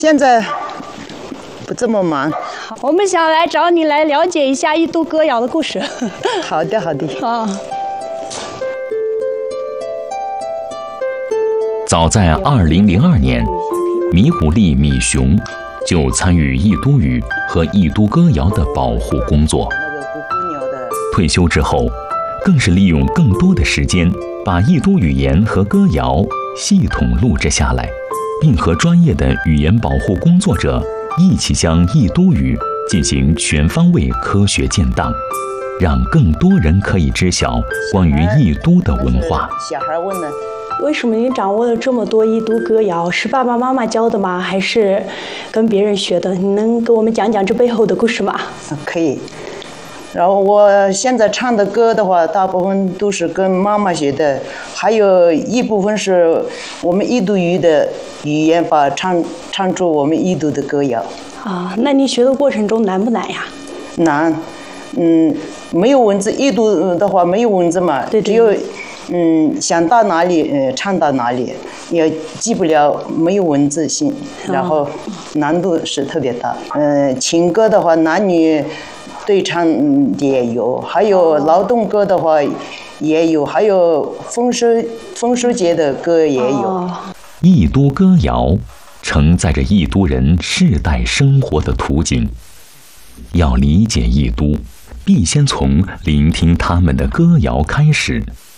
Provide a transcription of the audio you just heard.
现在不这么忙。 我们想来找你来了解一下异都歌谣的故事。 好的，好的。 早在2002年，米虎利米雄就参与异都语和异都歌谣的保护工作。退休之后，更是利用更多的时间，把异都语言和歌谣系统录制下来，并和专业的语言保护工作者一起将异都语进行全方位科学建档，让更多人可以知晓关于异都的文化。 小孩问呢， 为什么你掌握了这么多异都歌谣？是爸爸妈妈教的吗？还是跟别人学的？你能给我们讲讲这背后的故事吗？ 可以。然后我现在唱的歌的话，大部分都是跟妈妈学的，还有一部分是我们异都语的语言把唱出我们异都的歌谣。 那你学的过程中难不难呀？ 难，没有文字，异都的话没有文字嘛， 对， 只有想到哪里唱到哪里，也记不了，没有文字性，然后难度是特别大。情歌的话，男女对唱也有，还有劳动歌的话也有，还有丰收节的歌也有。 异都歌谣承载着异都人世代生活的图景。要理解异都，必先从聆听他们的歌谣开始。